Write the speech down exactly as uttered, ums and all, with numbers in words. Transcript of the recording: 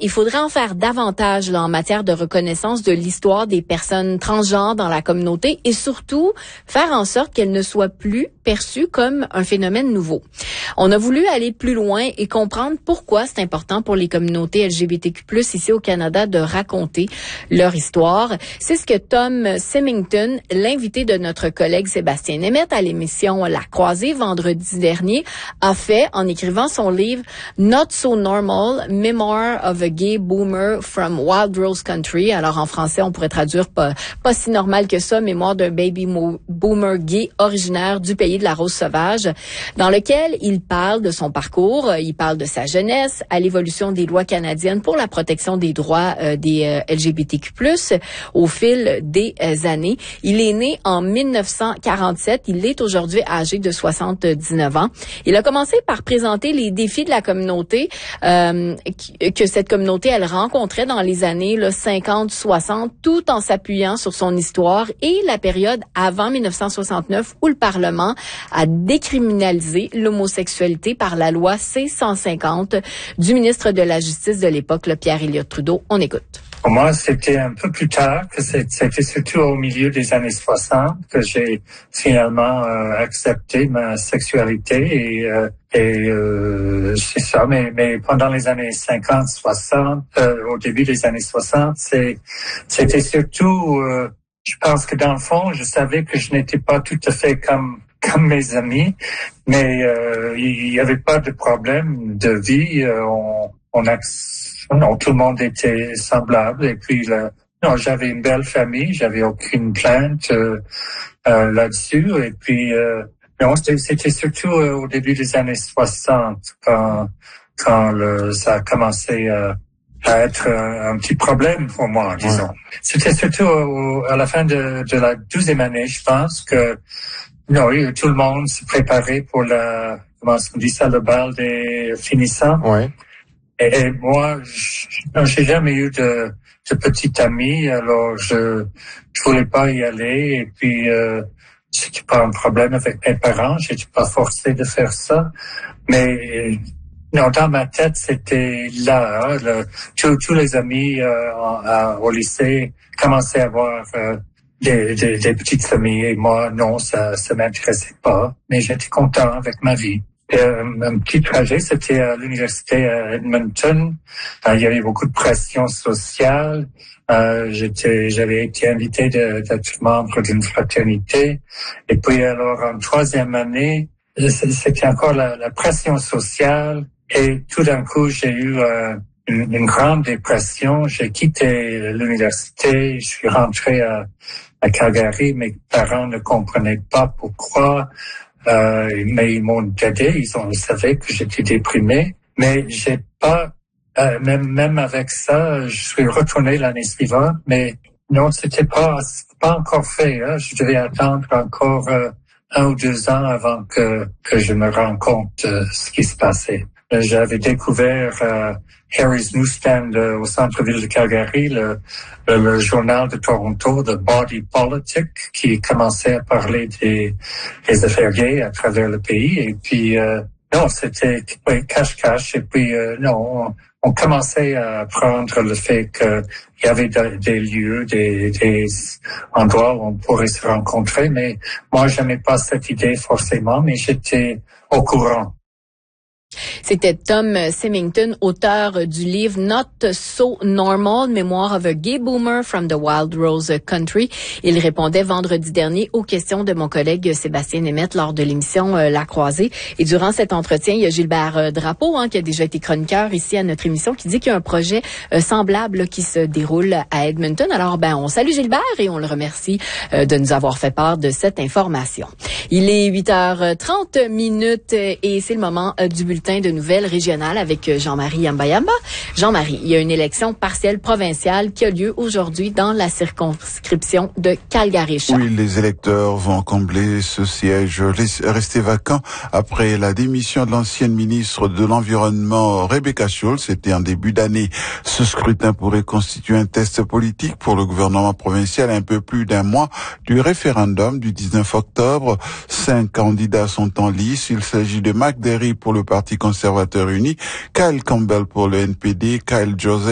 il faudrait en faire davantage là, en matière de reconnaissance de l'histoire des personnes transgenres dans la communauté et surtout faire en sorte qu'elles ne soient plus perçues comme un phénomène nouveau. On a voulu aller plus loin et comprendre pourquoi c'est important pour les communautés L G B T Q plus, ici au Canada, de raconter leur histoire. C'est ce que Tom Symington, l'invité de notre collègue Sébastien Nemeth à l'émission La Croisée vendredi dernier, a fait en écrivant son livre Not So Normal, Memoir of a Gay Boomer from Wild Rose Country. Alors en français, on pourrait traduire pas, pas si normal que ça, Mémoire d'un baby boomer gay originaire du pays de la rose sauvage, dans lequel il parle de son parcours, il parle de sa jeunesse, à l'évolution des lois canadiennes pour la protection des droits euh, des euh, L G B T Q plus, au fil des euh, années. Il est né en mille neuf cent quarante-sept, il est aujourd'hui âgé de soixante-dix-neuf ans. Il a commencé par présenter les défis de la communauté, euh, que cette communauté, elle rencontrait dans les années là, cinquante soixante, tout en s'appuyant sur son histoire et la période avant mille neuf cent soixante-neuf où le Parlement a décriminalisé l'homosexualité par la loi C cent cinquante du ministre de la Justice de l'époque, le Pierre Elliott Trudeau. On écoute. Pour moi, c'était un peu plus tard, que c'était surtout au milieu des années soixante que j'ai finalement euh, accepté ma sexualité et, euh, et euh, c'est ça. Mais, mais pendant les années cinquante, soixante, euh, au début des années soixante, c'est, c'était surtout, euh, je pense que dans le fond, je savais que je n'étais pas tout à fait comme comme mes amis, mais euh, il n'y avait pas de problème de vie. Euh, on, on a Non, tout le monde était semblable. Et puis, là, non, j'avais une belle famille. J'avais aucune plainte euh, euh, là-dessus. Et puis, euh, non, c'était, c'était surtout euh, au début des années soixante quand quand le, ça a commencé euh, à être un, un petit problème pour moi, disons. Ouais. C'était surtout au, à la fin de, de la douzième année, je pense, que non, tout le monde se préparait pour la, comment on dit ça, le bal des finissants. Ouais. Et, et moi, je, j'ai jamais eu de, de petite amie, alors je je voulais pas y aller. Et puis, euh, c'était pas un problème avec mes parents, j'étais pas forcé de faire ça. Mais non, dans ma tête, c'était là. Hein, le, tous, tous les amis euh, à, au lycée commençaient à avoir euh, des, des, des petites familles. Et moi, non, ça ça m'intéressait pas. Mais j'étais content avec ma vie. Euh, un petit trajet, c'était à l'université à Edmonton. Euh, il y avait beaucoup de pression sociale. Euh, j'étais, j'avais été invité de, d'être membre d'une fraternité. Et puis alors, en troisième année, c'était encore la, la pression sociale. Et tout d'un coup, j'ai eu euh, une, une grande dépression. J'ai quitté l'université. Je suis rentré à, à Calgary. Mes parents ne comprenaient pas pourquoi. Euh, mais ils m'ont aidé, ils ont, ils savaient que j'étais déprimé, mais j'ai pas, euh, même, même avec ça, je suis retourné l'année suivante, mais non, c'était pas, c'était pas encore fait, hein. Je devais attendre encore euh, un ou deux ans avant que, que je me rende compte de ce qui se passait. J'avais découvert euh, Harry's Newsstand euh, au centre-ville de Calgary, le, le, le journal de Toronto, The Body Politic, qui commençait à parler des, des affaires gays à travers le pays. Et puis, euh, non, c'était oui, cache-cache. Et puis, euh, non, on, on commençait à apprendre le fait qu'il y avait de, des lieux, des, des endroits où on pourrait se rencontrer. Mais moi, j'aimais pas cette idée forcément, mais j'étais au courant. C'était Tom Symington, auteur du livre Not So Normal, Memoir of a Gay Boomer from the Wild Rose Country. Il répondait vendredi dernier aux questions de mon collègue Sébastien Nemeth lors de l'émission euh, La Croisée. Et durant cet entretien, il y a Gilbert euh, Drapeau, hein, qui a déjà été chroniqueur ici à notre émission, qui dit qu'il y a un projet euh, semblable là, qui se déroule à Edmonton. Alors, ben, on salue Gilbert et on le remercie euh, de nous avoir fait part de cette information. Il est huit heures trente minutes et c'est le moment euh, du bulletin de nouvelles régionales avec Jean-Marie Yamba-Yamba. Jean-Marie, il y a une élection partielle provinciale qui a lieu aujourd'hui dans la circonscription de Calgary-Chat. Oui, les électeurs vont combler ce siège resté vacant après la démission de l'ancienne ministre de l'Environnement Rebecca Schulz. C'était en début d'année. Ce scrutin pourrait constituer un test politique pour le gouvernement provincial à un peu plus d'un mois du référendum du dix-neuf octobre. Cinq candidats sont en lice. Il s'agit de Mark Derry pour le Parti conservateur uni, Kyle Campbell pour le N P D, Kyle Joseph